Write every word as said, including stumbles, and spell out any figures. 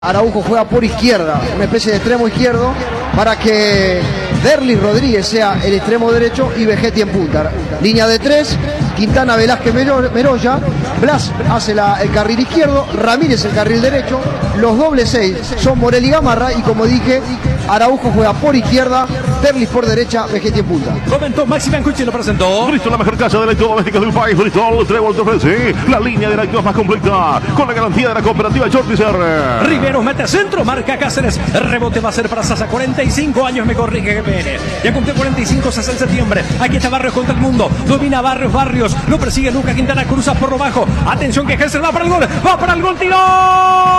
Araujo juega por izquierda, una especie de extremo izquierdo, para que Derlis Rodríguez sea el extremo derecho y Vegetti en punta. Línea de tres, Quintana, Velázquez, Meroya, Blas hace la, el carril izquierdo, Ramírez el carril derecho, los dobles seis son Morel y Gamarra, y como dije, Araujo juega por izquierda, Derlis por derecha, Vegetti en punta. Comentó Maxi Biancucci, lo presentó. Bristol, la mejor casa de electrodomésticos del país. Bristol, Trébol te ofrece la línea de electros más completa, con la garantía de la cooperativa Jordicer. Rivero mete centro, marca Cáceres. El rebote va a ser para Sasa. cuarenta y cinco años me corrige G P N. Ya cumplió cuarenta y cinco, Sasa en septiembre. Aquí está Barrios contra el mundo. Domina Barrios, Barrios. Lo persigue Luca Quintana, cruza por lo bajo. Atención que Gesser va para el gol. Va para el gol, tiró.